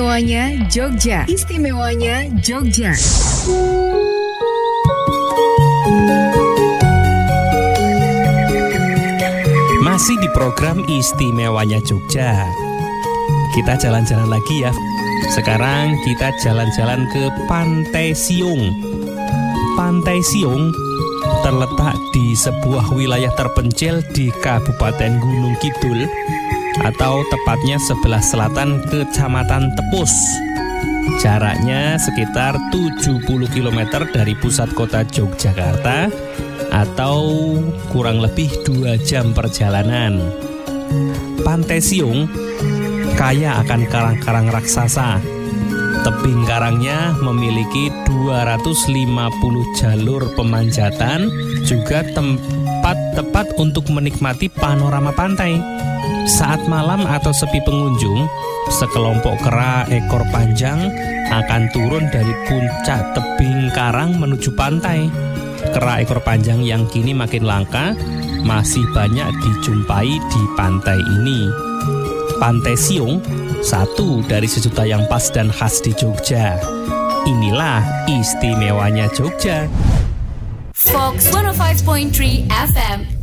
Istimewanya Jogja. Istimewanya Jogja. Masih di program Istimewanya Jogja. Kita jalan-jalan lagi ya. Sekarang kita jalan-jalan ke Pantai Siung. Pantai Siung terletak di sebuah wilayah terpencil di Kabupaten Gunung Kidul, atau tepatnya sebelah selatan Kecamatan Tepus. Jaraknya sekitar 70 km dari pusat kota Yogyakarta, atau kurang lebih 2 jam perjalanan. Pantai Siung kaya akan karang-karang raksasa. Tebing karangnya memiliki 250 jalur pemanjatan, juga tempat tepat untuk menikmati panorama pantai. Saat malam atau sepi pengunjung, sekelompok kera ekor panjang akan turun dari puncak tebing karang menuju pantai. Kera ekor panjang yang kini makin langka masih banyak dijumpai di pantai ini. Pantai Siung, satu dari sejuta yang pas dan khas di Jogja. Inilah istimewanya Jogja. Fox 105.3 FM